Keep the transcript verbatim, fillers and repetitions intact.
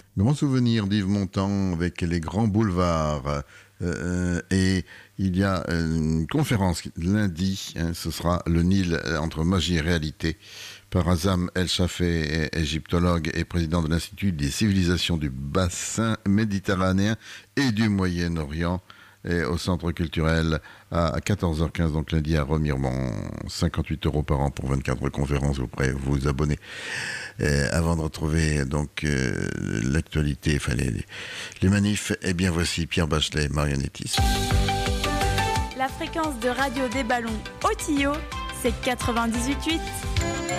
de mon souvenir d'Yves Montand avec les grands boulevards. Euh, et il y a une conférence lundi, hein, ce sera le Nil entre magie et réalité, par Azam El Chafé, égyptologue et président de l'Institut des civilisations du bassin méditerranéen et du Moyen-Orient, et au centre culturel à quatorze heures quinze, donc lundi à Remiremont. cinquante-huit euros par an pour vingt-quatre conférences, vous pourrez vous abonner. Euh, avant de retrouver donc euh, l'actualité, enfin les, les, les manifs, eh bien voici Pierre Bachelet, Marionnettis. La fréquence de radio des ballons au Tillot, c'est quatre-vingt-dix-huit virgule huit.